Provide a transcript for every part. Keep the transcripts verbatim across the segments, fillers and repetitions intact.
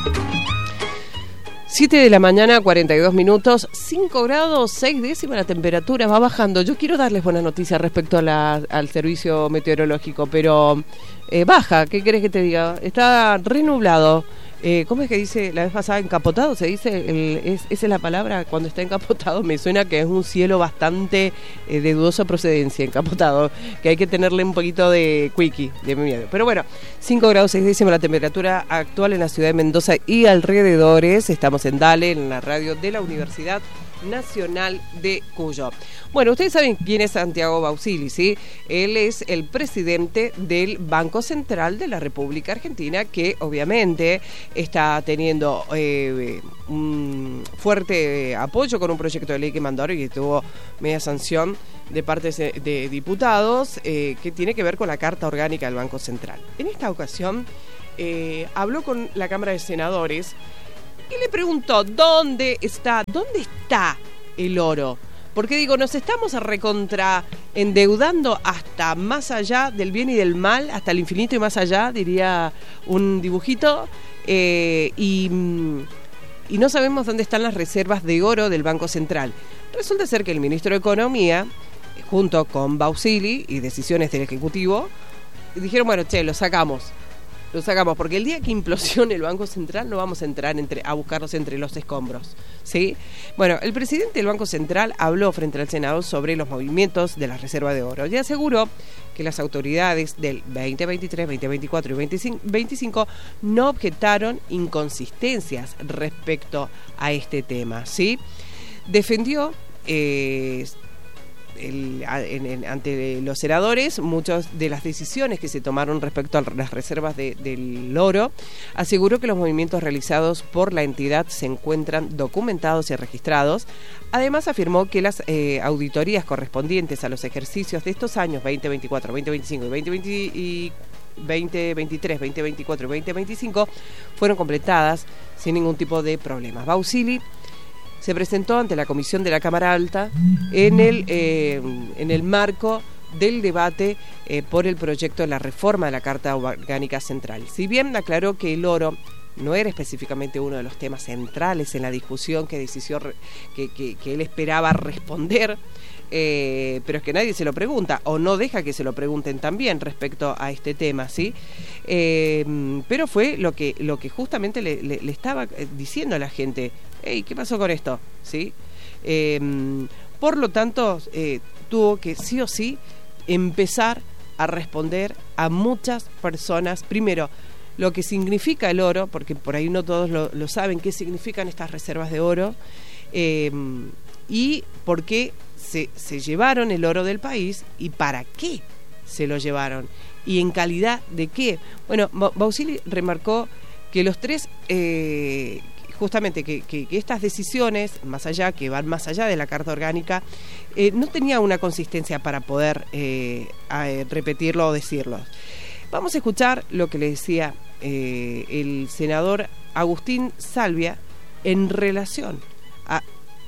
siete de la mañana, cuarenta y dos minutos, cinco grados, seis décimas la temperatura, va bajando. Yo quiero darles buenas noticias respecto a la, al servicio meteorológico, pero eh, baja, ¿qué querés que te diga? Está renublado. Eh, ¿Cómo es que dice la vez pasada? ¿Encapotado? ¿Se dice? El, es, esa es la palabra, cuando está encapotado. Me suena que es un cielo bastante eh, de dudosa procedencia, encapotado, que hay que tenerle un poquito de quickie, de miedo. Pero bueno, cinco grados seis décimas la temperatura actual en la ciudad de Mendoza y alrededores. Estamos en Dale, en la radio de la Universidad Nacional de Cuyo. Bueno, ustedes saben quién es Santiago Bausili, ¿sí? Él es el presidente del Banco Central de la República Argentina, que obviamente está teniendo eh, un fuerte apoyo con un proyecto de ley que mandaron y que tuvo media sanción de parte de diputados, eh, que tiene que ver con la Carta Orgánica del Banco Central. En esta ocasión eh, habló con la Cámara de Senadores y le preguntó, ¿dónde está, dónde está el oro? Porque digo, nos estamos recontra endeudando hasta más allá del bien y del mal, hasta el infinito y más allá, diría un dibujito, eh, y, y no sabemos dónde están las reservas de oro del Banco Central. Resulta ser que el ministro de Economía, junto con Bausili y decisiones del Ejecutivo, dijeron, bueno, che, lo sacamos. Lo sacamos, porque el día que implosione el Banco Central no vamos a entrar entre, a buscarnos entre los escombros, ¿sí? Bueno, el presidente del Banco Central habló frente al Senado sobre los movimientos de la reserva de oro y aseguró que las autoridades del veinte veintitrés, veinte veinticuatro y veinte veinticinco no objetaron inconsistencias respecto a este tema, ¿sí? Defendió eh, El, en, en, ante los senadores muchas de las decisiones que se tomaron respecto a las reservas de, del oro. Aseguró que los movimientos realizados por la entidad se encuentran documentados y registrados. Además afirmó que las eh, auditorías correspondientes a los ejercicios de estos años veinte veinticuatro, veinte veinticinco y veinte veinte y veinte veintitrés, veinte veinticuatro y veinte veinticinco fueron completadas sin ningún tipo de problemas. Bausili se presentó ante la Comisión de la Cámara Alta en el, eh, en el marco del debate eh, por el proyecto de la reforma de la Carta Orgánica Central. Si bien aclaró que el oro no era específicamente uno de los temas centrales en la discusión que, decisió, que, que, que él esperaba responder, eh, pero es que nadie se lo pregunta, o no deja que se lo pregunten también respecto a este tema, ¿sí? Eh, pero fue lo que, lo que justamente le, le, le estaba diciendo a la gente. Hey, ¿qué pasó con esto? ¿Sí? Eh, por lo tanto, eh, tuvo que sí o sí empezar a responder a muchas personas. Primero, lo que significa el oro, porque por ahí no todos lo, lo saben, qué significan estas reservas de oro, eh, y por qué se, se llevaron el oro del país y para qué se lo llevaron y en calidad de qué. Bueno, Bausili remarcó que los tres... Eh, justamente que, que, que estas decisiones, más allá, que van más allá de la Carta Orgánica, eh, no tenía una consistencia para poder eh, a, eh, repetirlo o decirlo. Vamos a escuchar lo que le decía eh, el senador Agustín Salvia en relación a...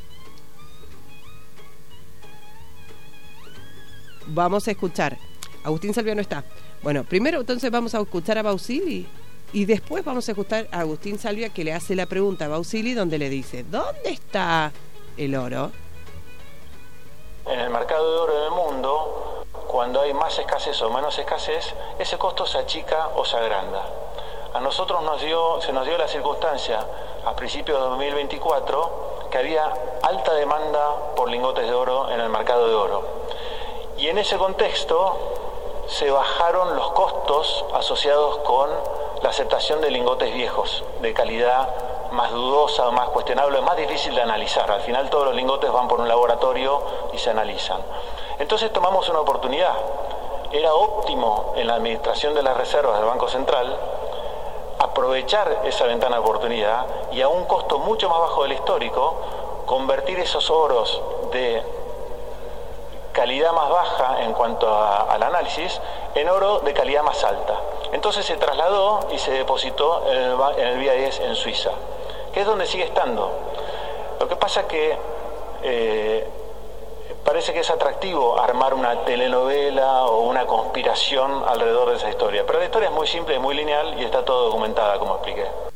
Vamos a escuchar. Agustín Salvia no está. Bueno, primero entonces vamos a escuchar a Bausili. Y después vamos a escuchar a Agustín Salvia, que le hace la pregunta a Bausili, donde le dice, ¿dónde está el oro? En el mercado de oro del mundo, cuando hay más escasez o menos escasez, ese costo se achica o se agranda. A nosotros nos dio, se nos dio la circunstancia, a principios de dos mil veinticuatro, que había alta demanda por lingotes de oro en el mercado de oro. Y en ese contexto se bajaron los costos asociados con la aceptación de lingotes viejos, de calidad más dudosa, más cuestionable, más difícil de analizar. Al final todos los lingotes van por un laboratorio y se analizan. Entonces tomamos una oportunidad. Era óptimo en la administración de las reservas del Banco Central aprovechar esa ventana de oportunidad y a un costo mucho más bajo del histórico, convertir esos oros de calidad más baja en cuanto a, al análisis en oro de calidad más alta. Entonces se trasladó y se depositó en el, en el B I A S en Suiza, que es donde sigue estando. Lo que pasa es que eh, parece que es atractivo armar una telenovela o una conspiración alrededor de esa historia, pero la historia es muy simple, muy lineal y está todo documentada, como expliqué.